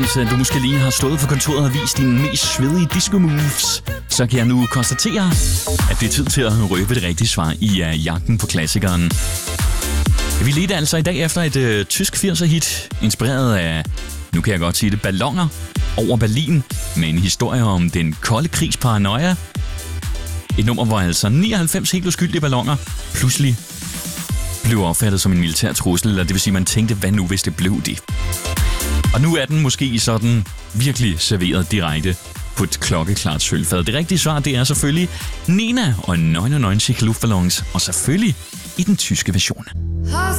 Hvis du måske lige har stået på kontoret og vist dine mest svedige disco moves, så kan jeg nu konstatere, at det er tid til at røbe det rigtige svar i jagten på klassikeren. Vi ledte altså i dag efter et tysk 80'er-hit, inspireret af, nu kan jeg godt sige det, balloner over Berlin, med en historie om den kolde krigs paranoia. Et nummer, hvor altså 99 helt uskyldige balloner pludselig blev opfattet som en militær trussel, eller det vil sige, man tænkte, hvad nu hvis det blev det? Og nu er den måske sådan virkelig serveret direkte på et klokkeklart sølvfad. Det rigtige svar, det er selvfølgelig Nena og 99 Luftballons, og selvfølgelig i den tyske version.